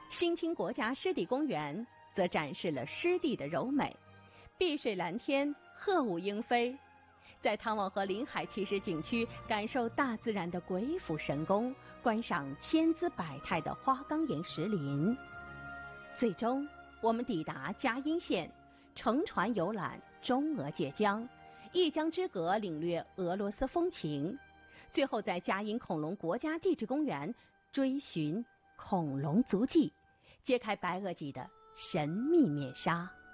新青国家湿地公园则展示了湿地的柔美，碧水蓝天，鹤舞莺飞。在汤王河临海奇石景区感受大自然的鬼斧神工，观赏千姿百态的花岗岩石林。最终我们抵达嘉阴县，乘船游览中俄界江，一江之隔领略俄罗斯风情，最后在嘉阴恐龙国家地质公园追寻恐龙足迹，揭开白垩纪的神秘面纱。